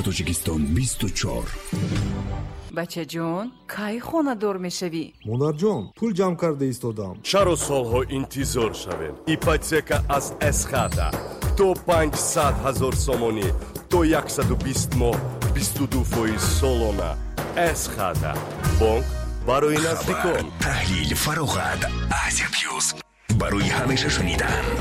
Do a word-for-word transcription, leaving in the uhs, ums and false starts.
тоҷикистон бисту чор. бача ҷон, кай хонадор мешавӣ? монарҷон, пул ҷамъ карда истодам. чаро солҳо интизор шавем? ипотека аз эсхата то панҷсад ҳазор сомонӣ то яксаду бист моҳ бисту ду фоиз солона. эсхата бонк барои наздикон. таҳлил, фароғат, Азия Плюс барои ҳамеша шунидан.